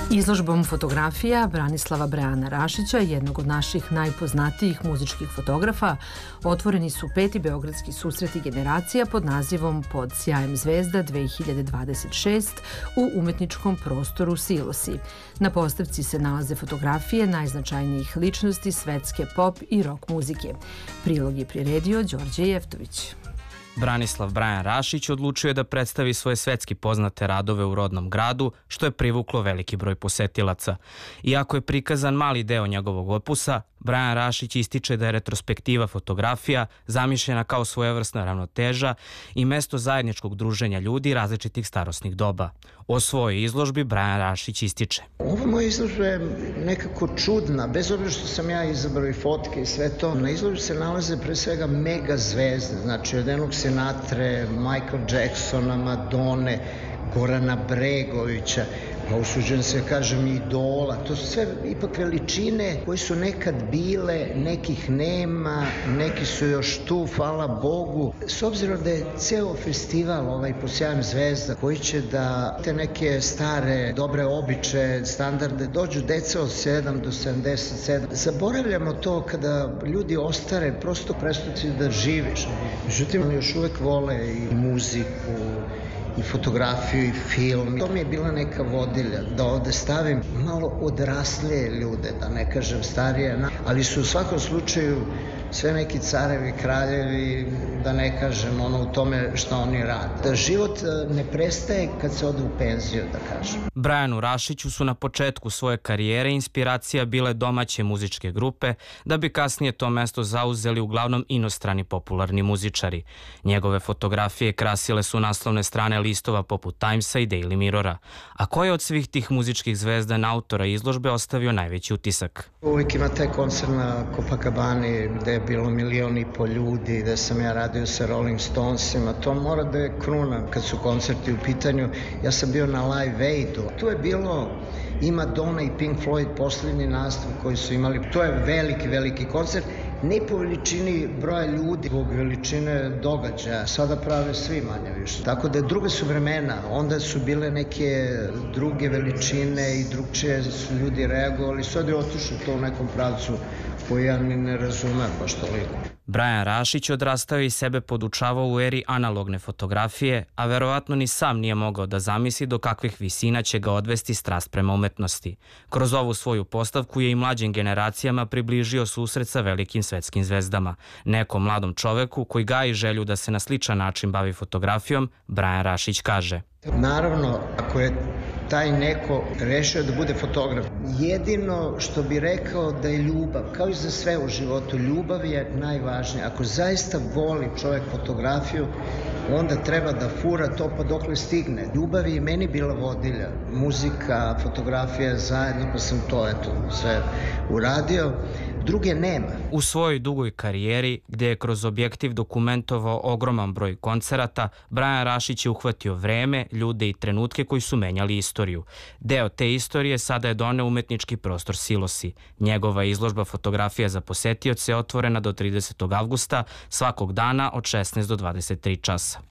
Izložbom fotografija Branislava Brajana Rašića, jednog od naših najpoznatijih muzičkih fotografa, otvoreni su 5. beogradski susreti generacija pod nazivom Pod sjajem zvezda 2026 u umetničkom prostoru Silosi. Na postavci se nalaze fotografije najznačajnijih ličnosti svetske pop i rock muzike. Prilog je priredio Đorđe Jeftović. Branislav Brajan Rašić odlučio je da predstavi svoje svetski poznate radove u rodnom gradu, što je privuklo veliki broj posetilaca. Iako je prikazan mali deo njegovog opusa, Brajan Rašić ističe da je retrospektiva fotografija zamišljena kao svojevrsna ravnoteža i mesto zajedničkog druženja ljudi različitih starosnih doba. O svojoj izložbi Brajan Rašić ističe: Ova moja izložba je nekako čudna, bez obzira što sam ja izabrao i fotke i sve to. Na izložbi se nalaze pre svega mega zvezde, znači od Enog Sinatre, Michael Jacksona, Madone, Gorana Bregovića, pa usuđujem se kažem idola. To su sve ipak veličine koje su nekad bile, nekih nema, neki su još tu, hvala Bogu. S obzirom da je ceo festival Pod sjajem zvezda koji će da te neke stare, dobre običaje, standarde, dođu deca od 7 do 77. Zaboravljamo to kada ljudi ostare, prosto prestati da živiš. Međutim, oni još uvek vole i muziku, i fotografiju i film. To mi je bila neka vodilja, da ovde stavim malo odraslije ljude, da ne kažem starije, ali su u svakom slučaju sve neki carevi, kraljevi, da ne kažem u tome šta oni rade. Da život ne prestaje kad se ode u penziju, da kažem. Brajanu Rašiću su na početku svoje karijere inspiracija bile domaće muzičke grupe, da bi kasnije to mesto zauzeli uglavnom inostrani popularni muzičari. Njegove fotografije krasile su naslovne strane listova poput Timesa i Daily Mirrora. A ko je od svih tih muzičkih zvezda na autora izložbe ostavio najveći utisak? Uvijek ima taj koncert na Copacabani gde je bilo 1,5 miliona ljudi, gde sam ja radio sa Rolling Stonesima. To mora da je kruna kad su koncerti u pitanju. Ja sam bio na Live Aidu. Tu je bilo i Madonna i Pink Floyd, poslednji nastup koji su imali. To je veliki, veliki koncert. Ne po veličini broja ljudi, zbog veličine događaja. Sada prave svi manje više. Tako da druga su vremena. Onda su bile neke druge veličine i drugčije su ljudi reagovali. Sad je otišlo to u nekom pravcu koji ja ni ne razumem baš toliko. Brajan Rašić odrastao i sebe podučavao u eri analogne fotografije, a verovatno ni sam nije mogao da zamisli do kakvih visina će ga odvesti strast prema umetnosti. Kroz ovu svoju postavku je i mlađim generacijama približio susret sa velikim svetskim zvezdama. Nekom mladom čoveku koji gaji želju da se na sličan način bavi fotografijom, Brajan Rašić kaže: Naravno, ako je taj neko rešio da bude fotograf, jedino što bi rekao da je ljubav, kao i za sve u životu, ljubav je najvažnija. Ako zaista voli čovjek fotografiju, onda treba da fura to pa dokle stigne. Ljubav je i meni bila vodilja, muzika, fotografija zajedno, pa sam to sve uradio. Druge nema. U svojoj dugoj karijeri, gde je kroz objektiv dokumentovao ogroman broj koncerata, Brajan Rašić je uhvatio vreme, ljude i trenutke koji su menjali istoriju. Deo te istorije sada je doneo umetnički prostor Silosi. Njegova izložba fotografija za posetioce je otvorena do 30. avgusta svakog dana od 16 do 23 časa.